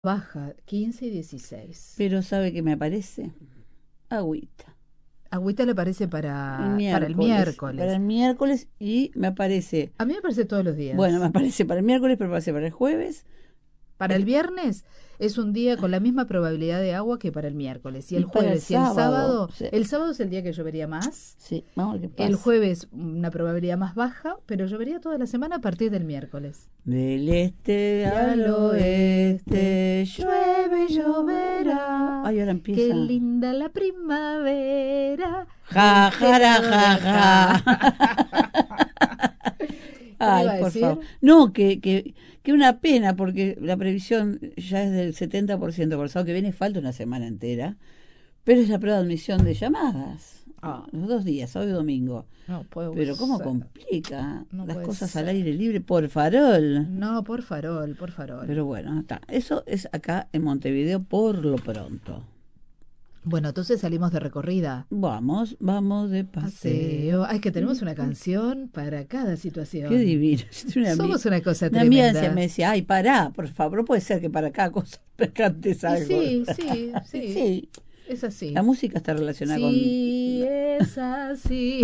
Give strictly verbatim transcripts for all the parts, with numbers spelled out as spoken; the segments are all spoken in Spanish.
Baja, quince y dieciséis. Pero ¿sabe qué me aparece? Agüita. Agüita le parece El para, para el miércoles. Para miércoles. el miércoles y me aparece, A mí me parece todos los bueno, me días. aparece para el miércoles, pero me aparece para el jueves. Para el el- viernes es un día con la misma probabilidad de agua que para el miércoles. Y el y para el jueves y el sábado. sábado, Sí, el sábado es el día que llovería más. sí, vamos a ver qué El pasa. jueves una probabilidad más baja, pero llovería toda la semana a partir del miércoles. Del este Y al al oeste oeste llueve y llueve y lloverá. lloverá. Ay, ahora Qué empieza. linda la primavera. De Ja, este jara, lado ja, de ja. acá. ¿Qué me Ay, iba a por favor. decir? No, que, que, que una pena, porque la previsión ya es del setenta por ciento, por el sábado que viene falta una semana entera, pero es la prueba de admisión de llamadas. Ah, Los dos días, sábado y domingo. no puede Pero cómo ser. complica No las puede cosas al ser. aire libre por farol. No, por farol, por farol. Pero bueno, está. Eso es acá en Montevideo por lo pronto. Bueno, entonces salimos de recorrida. Vamos, vamos de Paseo. paseo. Ay, que tenemos una canción para cada Qué situación. divino. Yo tenía una, ami- Somos una cosa una amiga decía, me tremenda. decía, ay, pará, por favor, no puede ser que para cada cosa me cantes Y algo. sí, sí, Y sí, sí, es la así. música está relacionada con... Sí, es así.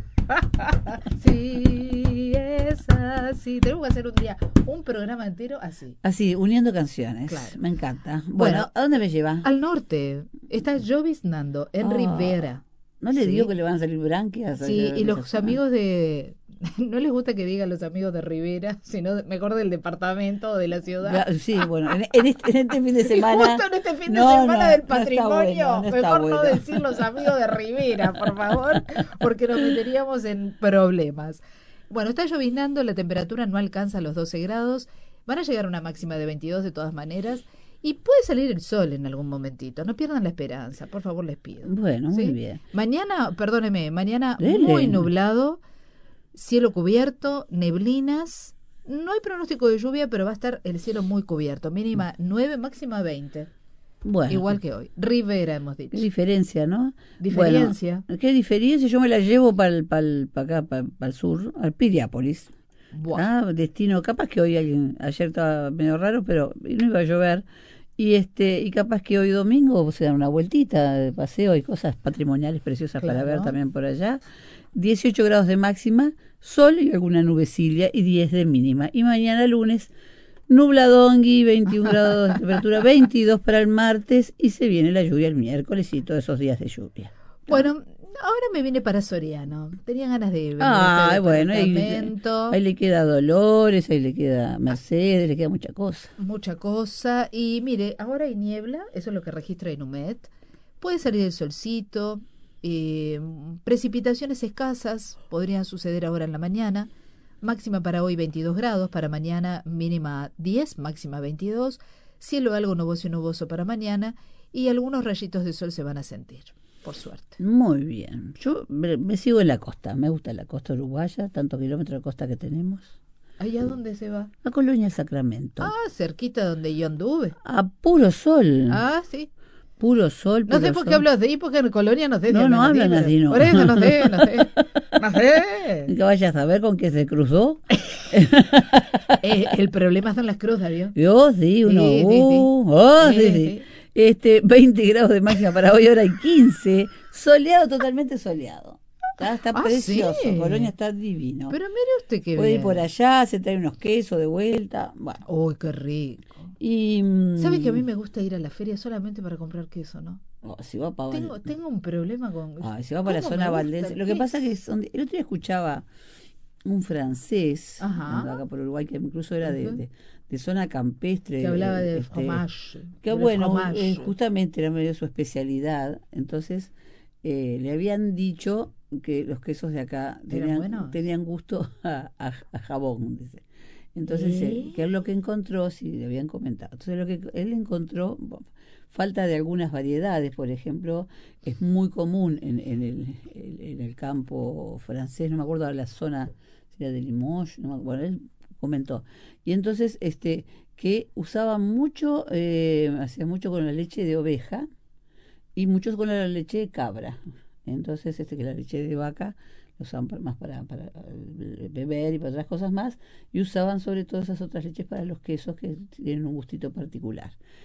Sí, es así. Tenemos que hacer un día un programa entero así. Así, uniendo canciones. Claro. Me encanta. Bueno, Bueno, ¿a dónde me lleva? al norte está lloviznando en Ah, Rivera. ¿no le digo Sí, que le van a salir branquias allá sí, y en esa los zona? amigos de... No les gusta que digan los amigos de Rivera, sino de- mejor del departamento o de la ciudad. Bra- Sí, bueno, en, en este, en este fin de Y semana... justo en este fin de No, semana no, del no está bueno, patrimonio, no está mejor no bueno. decir los amigos de Rivera, por favor, porque nos meteríamos en problemas. Bueno, está lloviznando, la temperatura no alcanza los doce grados, van a llegar a una máxima de veintidós de todas maneras, y puede salir el sol en algún momentito. No pierdan la esperanza, por favor, les pido. Bueno, muy ¿Sí? bien. Mañana, perdóneme, mañana muy Lele. nublado, cielo cubierto, neblinas. No hay pronóstico de lluvia, pero va a estar el cielo muy cubierto. Mínima nueve, máxima veinte. Bueno, Igual que hoy. Rivera, hemos qué dicho. diferencia, ¿no? Bueno, Diferencia. qué diferencia. Yo me la llevo para el, para acá, para el sur, al Piriápolis. Buah. Ah, destino, capaz que hoy alguien, ayer estaba medio raro, pero no iba a llover. Y este, y capaz que hoy domingo se dan una vueltita de paseo y cosas patrimoniales preciosas para ver Claro. también por allá. dieciocho grados de máxima, sol y alguna nubecilla y diez de mínima. Y mañana lunes, nubladongui, veintiún grados de temperatura, veintidós para el martes y se viene la lluvia el miércoles y todos esos días de lluvia. Bueno, ahora me vine para Soriano. Tenía ganas de venir a Ah, este bueno, ahí, departamento. ahí le queda Dolores, ahí le queda Mercedes, le queda mucha cosa. Mucha cosa. Y mire, ahora hay niebla, eso es lo que registra Inumet. Puede salir el solcito. eh, precipitaciones escasas podrían suceder ahora en la mañana. Máxima para hoy veintidós grados, para mañana mínima diez, máxima veintidós. Cielo algo nuboso y nuboso para mañana. Y algunos rayitos de sol se van a sentir, por suerte. Muy bien. Yo me, me sigo en la costa. Me gusta la costa uruguaya, tantos kilómetros de costa que tenemos. ¿Ahí a dónde se va? La Colonia Sacramento. Ah, cerquita donde yo anduve. A puro sol. Ah, sí. Puro sol, No puro sé por qué sol. hablo así, porque en Colonia no sé si No, no hablan hablan así, así, pero- no. Por eso no sé, no sé. No Que sé. vayas a ver con qué se cruzó. Eh, el problema son las crudas, ¿vio? Yo sí, uno. Sí, sí, sí. Uh, oh, sí, Sí, sí. sí. Este, veinte grados de máxima para hoy, ahora hay quince. Soleado, totalmente soleado. Está, está Ah, precioso. sí. Colonia está divino. Pero mire usted qué Puede ir bien. por allá, se trae unos quesos de vuelta. Bueno. Uy, qué rico. Y. mm, ¿Sabe que a mí me gusta ir a la feria solamente para comprar queso, no? oh, si va para Tengo, tengo un problema con... Ay, si va para la ¿Cómo me zona gusta valdense. el Lo que pasa queso? que son, el otro día escuchaba un francés, Ajá. acá por Uruguay, que incluso era de, Ujú. de, de zona campestre. Que hablaba de este, fromage. que de bueno, fromage. eh, justamente era medio su especialidad. Entonces eh, le habían dicho que los quesos de acá ¿Eran tenían, buenos? tenían gusto a, a- a jabón, dice. Entonces, eh, ¿Eh? ¿qué es lo que encontró? Sí, le habían comentado. Entonces, lo que él encontró, bueno, falta de algunas variedades, por ejemplo, es muy común en, en el, en- en el campo francés, no me acuerdo de la zona, si era de Limoges, no me- bueno, él comentó. Y entonces, este, que usaban mucho, eh, hacía mucho con la leche de oveja y muchos con la leche de cabra. Entonces, este, que la leche de vaca lo usaban para- más para, para eh, beber y para otras cosas más, y usaban sobre todo esas otras leches para los quesos que tienen un gustito particular.